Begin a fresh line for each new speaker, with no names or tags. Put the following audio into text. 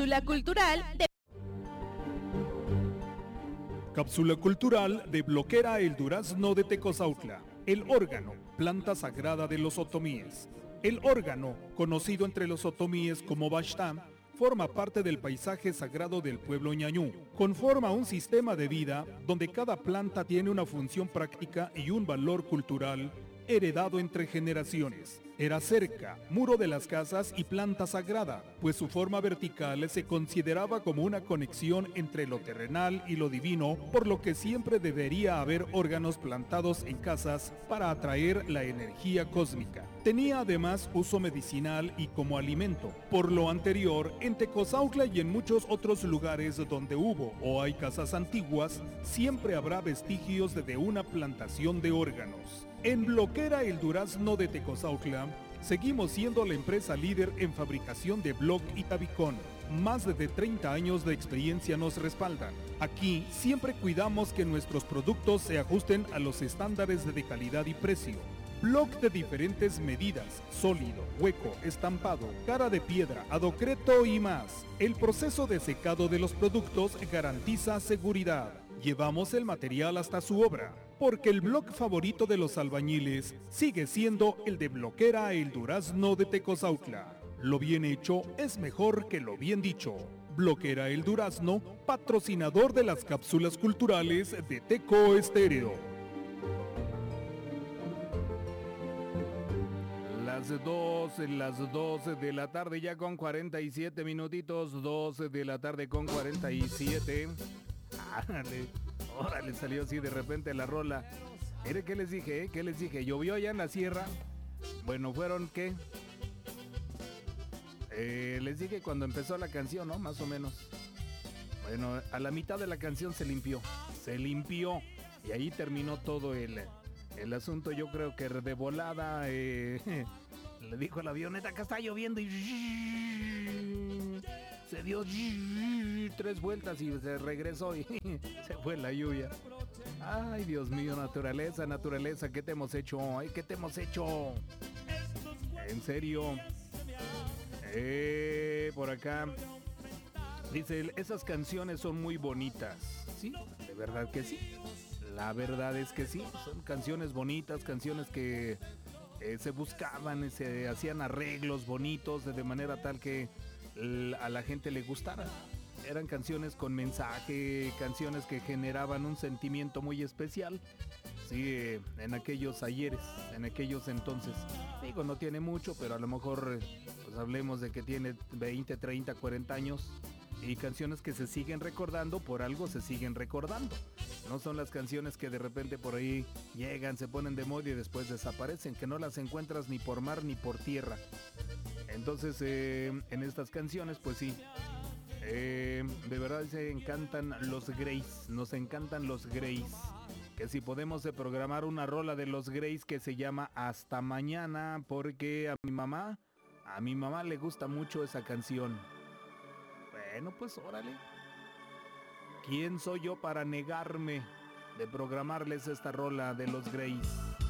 Cápsula cultural de...
Cápsula cultural de Bloquera el Durazno de Tecozautla. El órgano, planta sagrada de los otomíes. El órgano, conocido entre los otomíes como Baxtán, forma parte del paisaje sagrado del pueblo ñañú. Conforma un sistema de vida donde cada planta tiene una función práctica y un valor cultural heredado entre generaciones. Era cerca, muro de las casas y planta sagrada, pues su forma vertical se consideraba como una conexión entre lo terrenal y lo divino, por lo que siempre debería haber órganos plantados en casas para atraer la energía cósmica. Tenía además uso medicinal y como alimento. Por lo anterior, en Tecozautla y en muchos otros lugares donde hubo o hay casas antiguas, siempre habrá vestigios de una plantación de órganos. En Bloquera el Durazno de Tecozautla, seguimos siendo la empresa líder en fabricación de bloc y tabicón. Más de 30 años de experiencia nos respaldan. Aquí siempre cuidamos que nuestros productos se ajusten a los estándares de calidad y precio. Bloc de diferentes medidas, sólido, hueco, estampado, cara de piedra, adocreto y más. El proceso de secado de los productos garantiza seguridad. Llevamos el material hasta su obra, porque el bloc favorito de los albañiles sigue siendo el de Bloquera el Durazno de Tecozautla. Lo bien hecho es mejor que lo bien dicho. Bloquera el Durazno, patrocinador de las cápsulas culturales de Teco Estéreo. Las 12 de la tarde ya con 47 minutitos, 12 de la tarde con 47. Órale, salió así de repente la rola. Mire, ¿qué les dije? ¿Qué les dije? ¿Llovió allá en la sierra? Bueno, ¿fueron qué? Les dije cuando empezó la canción, ¿no? Más o menos. Bueno, a la mitad de la canción se limpió. Y ahí terminó todo el asunto. Yo creo que de volada le dijo a la avioneta que está lloviendo y se dio 3 vueltas y se regresó y se fue la lluvia. Ay, Dios mío, naturaleza, ¿qué te hemos hecho? Ay, ¿qué te hemos hecho? En serio. Por acá dice, esas canciones son muy bonitas. Sí, de verdad que sí. La verdad es que sí, son canciones bonitas, canciones que se buscaban, se hacían arreglos bonitos de manera tal que a la gente le gustara. Eran canciones con mensaje, canciones que generaban un sentimiento muy especial. Sí, en aquellos ayeres, en aquellos entonces. Digo, no tiene mucho, pero a lo mejor pues hablemos de que tiene 20, 30, 40 años. Y canciones que se siguen recordando, por algo se siguen recordando. No son las canciones que de repente por ahí llegan, se ponen de moda y después desaparecen, que no las encuentras ni por mar ni por tierra. Entonces, en estas canciones, pues sí, de verdad se encantan los Grays, nos encantan los Grays. Que si podemos programar una rola de los Grays que se llama Hasta Mañana, porque a mi mamá le gusta mucho esa canción. Bueno, pues órale. ¿Quién soy yo para negarme de programarles esta rola de los Grays?